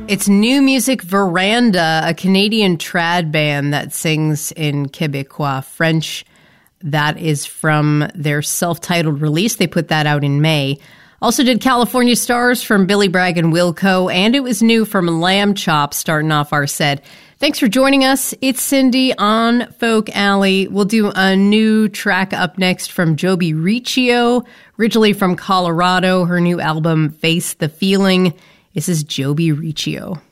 It's New Music Veranda, a Canadian trad band that sings in Québécois French. That is from their self-titled release. They put that out in May. Also did California Stars from Billy Bragg and Wilco, and it was new from Lamb Chop starting off our set. Thanks for joining us. It's Cindy on Folk Alley. We'll do a new track up next from Joby Riccio, originally from Colorado, her new album, Face the Feeling. This is Joby Riccio.